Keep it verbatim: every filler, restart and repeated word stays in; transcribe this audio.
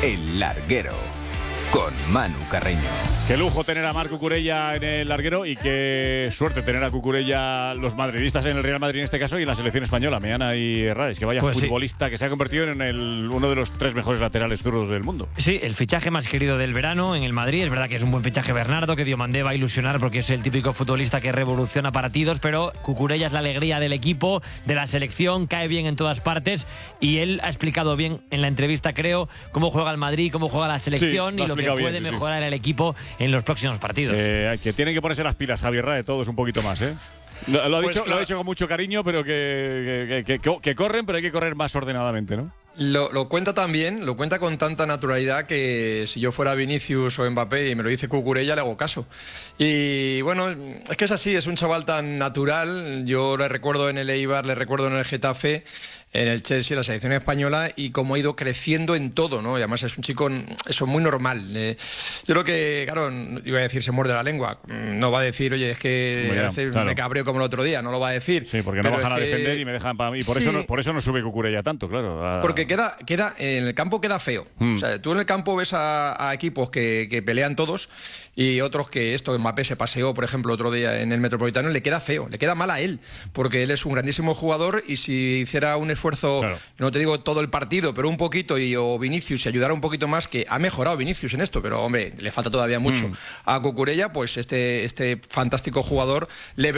El Larguero, con Manu Carreño. Qué lujo tener a Marc Cucurella en el larguero y qué suerte tener a Cucurella los madridistas en el Real Madrid en este caso y en la selección española, Meana y Herrades, que vaya pues futbolista sí. que se ha convertido en el, uno de los tres mejores laterales zurdos del mundo. Sí, el fichaje más querido del verano en el Madrid. Es verdad que es un buen fichaje Bernardo, que Diomandé va a ilusionar porque es el típico futbolista que revoluciona partidos, pero Cucurella es la alegría del equipo, de la selección, cae bien en todas partes y él ha explicado bien en la entrevista, creo, cómo juega el Madrid, cómo juega la selección sí, y lo que puede bien, sí, mejorar sí. el equipo en los próximos partidos. Eh, que tienen que ponerse las pilas, Javier Rade, todos un poquito más, ¿eh? Lo, lo, ha, pues dicho, claro. lo ha dicho con mucho cariño, pero que, que, que, que corren, pero hay que correr más ordenadamente, ¿no? Lo, lo cuenta tan bien, lo cuenta con tanta naturalidad que si yo fuera Vinicius o Mbappé y me lo dice Cucurella, le hago caso. Y bueno, es que es así, es un chaval tan natural. Yo le recuerdo en el Eibar, le recuerdo en el Getafe, en el Chelsea, la selección española, y cómo ha ido creciendo en todo, ¿no? Y además es un chico, eso, muy normal. Eh, yo creo que, claro, iba a decir se muerde la lengua. No va a decir, oye, es que Bueno, hace, claro. me cabreo como el otro día, no lo va a decir. Sí, porque Pero no bajan a es que, defender y me dejan para mí. Y por, sí. eso no, por eso no sube Cucurella tanto, claro. A... Porque queda, queda, en el campo queda feo. Mm. O sea, tú en el campo ves a, a equipos que, que pelean todos y otros que esto, Mbappé se paseó, por ejemplo, otro día en el Metropolitano, le queda feo, le queda mal a él, porque él es un grandísimo jugador y si hiciera un esfuerzo, claro. no te digo todo el partido, pero un poquito, y o Vinicius si ayudara un poquito más, que ha mejorado Vinicius en esto, pero hombre, le falta todavía mucho. Mm. A Cucurella, pues este, este fantástico jugador le